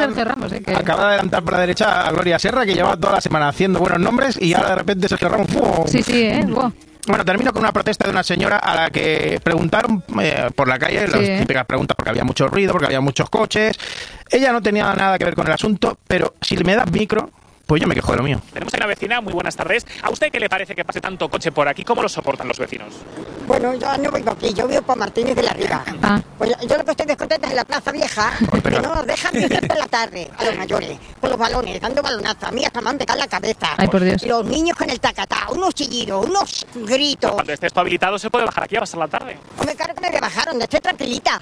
Sergio Ramos. Acaba de adelantar por la derecha a Gloria Serra, que lleva toda la semana haciendo buenos nombres y ahora de repente Sergio Ramos... ¡fum! Sí, wow. Bueno, termino con una protesta de una señora a la que preguntaron por la calle, las típicas preguntas, porque había mucho ruido, porque había muchos coches. Ella no tenía nada que ver con el asunto, pero si me das micro, pues yo me quejo de lo mío. Tenemos a una vecina, muy buenas tardes. ¿A usted qué le parece que pase tanto coche por aquí? ¿Cómo lo soportan los vecinos? Bueno, yo no vivo aquí, yo vivo por Martínez de la Riva. Pues yo lo que estoy descontenta es en la Plaza Vieja, que no nos dejan vivir por la tarde a los mayores, con los balones, dando balonazos. A mí hasta me han pegado la cabeza. Ay, por Dios. Los niños con el tacatá, unos chillidos, unos gritos. Cuando esté esto habilitado, ¿se puede bajar aquí a pasar la tarde? Hombre, claro que me voy a bajar, donde esté tranquilita.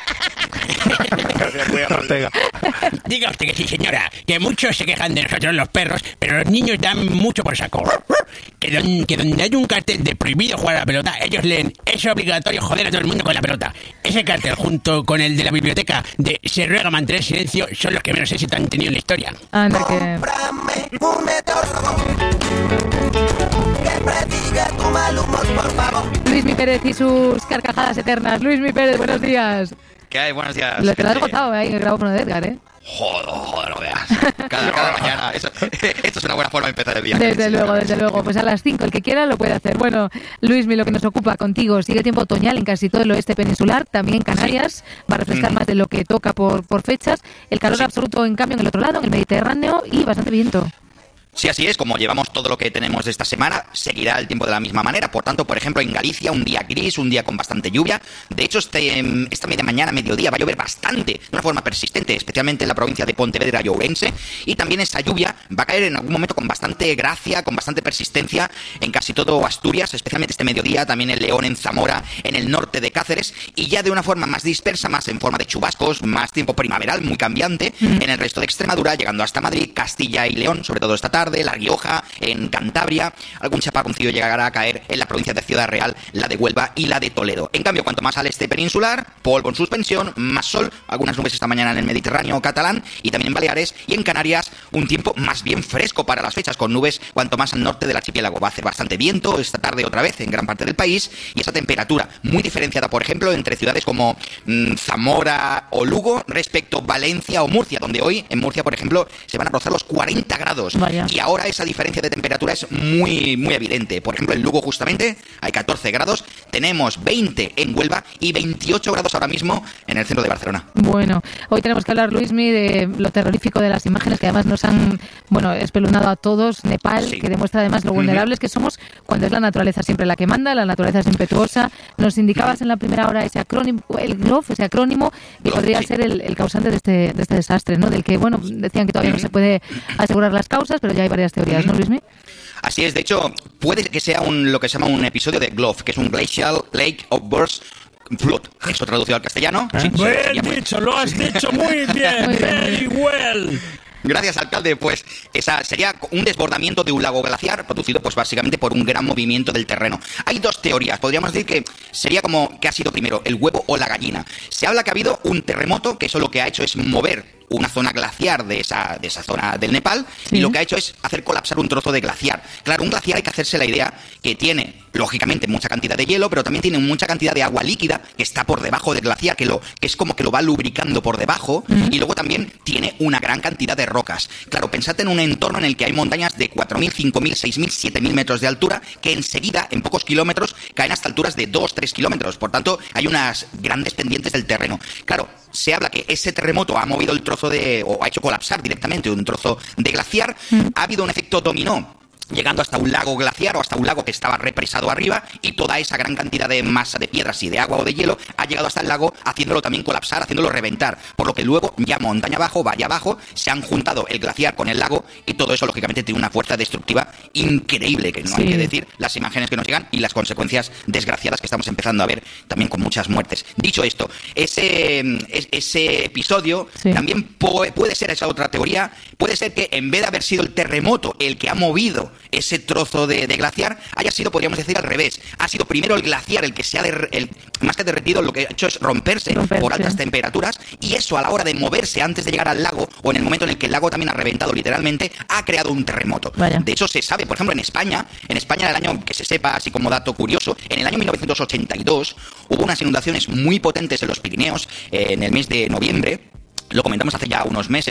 Diga usted que sí, señora, que muchos se quejan de nosotros los perros, pero los niños dan mucho por saco. Que donde hay un cartel de prohibido jugar a la pelota, ellos leen, es obligatorio joder a todo el mundo con la pelota. Ese cartel, junto con el de la biblioteca de se ruega mantener silencio, son los que menos éxito han tenido en la historia. Anda, que... Cómprame un meteorólogo que prediga tu mal humor, por favor. Luismi Pérez y sus carcajadas eternas. Luismi Pérez, buenos días. ¿Qué hay? Buenos días. Lo que lo has gozado ahí en el grabófono de Edgar, ¿eh? Joder, no veas. Cada mañana. Esto es una buena forma de empezar el día. Desde luego. Pues a las 5, el que quiera lo puede hacer. Bueno, Luismi, lo que nos ocupa contigo, sigue tiempo otoñal en casi todo el oeste peninsular, también en Canarias. Va a refrescar más de lo que toca por fechas. El calor absoluto, en cambio, en el otro lado, en el Mediterráneo, y bastante viento. Sí, así es, como llevamos todo lo que tenemos de esta semana, seguirá el tiempo de la misma manera. Por tanto, por ejemplo, en Galicia, un día gris, un día con bastante lluvia. De hecho, esta media mañana, mediodía, va a llover bastante, de una forma persistente, especialmente en la provincia de Pontevedra y Ourense. Y también esa lluvia va a caer en algún momento con bastante gracia, con bastante persistencia en casi todo Asturias, especialmente este mediodía, también en León, en Zamora, en el norte de Cáceres, y ya de una forma más dispersa, más en forma de chubascos, más tiempo primaveral, muy cambiante, en el resto de Extremadura, llegando hasta Madrid, Castilla y León, sobre todo esta tarde, La Rioja, en Cantabria, algún chaparroncillo llegará a caer en la provincia de Ciudad Real, la de Huelva y la de Toledo. En cambio, cuanto más al este peninsular, polvo en suspensión, más sol, algunas nubes esta mañana en el Mediterráneo catalán y también en Baleares, y en Canarias un tiempo más bien fresco para las fechas, con nubes cuanto más al norte del archipiélago. Va a hacer bastante viento esta tarde otra vez en gran parte del país, y esa temperatura muy diferenciada, por ejemplo, entre ciudades como Zamora o Lugo respecto Valencia o Murcia, donde hoy en Murcia, por ejemplo, se van a rozar los 40 grados. Vaya. Y ahora esa diferencia de temperatura es muy evidente. Por ejemplo, en Lugo justamente hay 14 grados, tenemos 20 en Huelva y 28 grados ahora mismo en el centro de Barcelona. Bueno, hoy tenemos que hablar, Luismi, de lo terrorífico de las imágenes que además nos han, espeluznado a todos. Nepal, sí, que demuestra además lo vulnerables que somos cuando es la naturaleza siempre la que manda, la naturaleza es impetuosa. Nos indicabas en la primera hora ese acrónimo, el GLOF, ese acrónimo, que podría ser el causante de este desastre, ¿no? Del que, decían que todavía no se puede asegurar las causas, pero ya hay varias teorías, ¿no, Luismi? Así es, de hecho, puede que sea lo que se llama un episodio de GLOF, que es un Glacial Lake Outburst Flood. Eso traducido al castellano. Sí, bien dicho, lo has dicho muy bien, very well. Gracias, alcalde. Pues esa sería un desbordamiento de un lago glaciar producido pues básicamente por un gran movimiento del terreno. Hay dos teorías. Podríamos decir que sería como que ha sido primero el huevo o la gallina. Se habla que ha habido un terremoto que eso lo que ha hecho es mover una zona glaciar de esa zona del Nepal, sí, y lo que ha hecho es hacer colapsar un trozo de glaciar. Claro, un glaciar hay que hacerse la idea que tiene, lógicamente, mucha cantidad de hielo, pero también tiene mucha cantidad de agua líquida que está por debajo del glaciar, que es como que lo va lubricando por debajo, y luego también tiene una gran cantidad de rocas. Claro, pensad en un entorno en el que hay montañas de 4.000, 5.000, 6.000, 7.000 metros de altura, que enseguida, en pocos kilómetros, caen hasta alturas de 2, 3 kilómetros. Por tanto, hay unas grandes pendientes del terreno. Claro, se habla que ese terremoto ha movido el trozo o ha hecho colapsar directamente un trozo de glaciar. Ha habido un efecto dominó, llegando hasta un lago glaciar o hasta un lago que estaba represado arriba, y toda esa gran cantidad de masa de piedras y de agua o de hielo ha llegado hasta el lago, haciéndolo también colapsar, haciéndolo reventar, por lo que luego ya montaña abajo, valle abajo, se han juntado el glaciar con el lago, y todo eso lógicamente tiene una fuerza destructiva increíble, que no hay que decir las imágenes que nos llegan y las consecuencias desgraciadas que estamos empezando a ver, también con muchas muertes. Dicho esto, ese episodio también puede ser esa otra teoría, puede ser que en vez de haber sido el terremoto el que ha movido ese trozo de glaciar, haya sido, podríamos decir, al revés. Ha sido primero el glaciar el que se ha más que derretido, lo que ha hecho es romperse por altas temperaturas, y eso a la hora de moverse antes de llegar al lago, o en el momento en el que el lago también ha reventado literalmente, ha creado un terremoto. Vaya. De hecho, se sabe, por ejemplo, en España, en el año, que se sepa así como dato curioso, en el año 1982 hubo unas inundaciones muy potentes en los Pirineos, en el mes de noviembre. Lo comentamos hace ya unos meses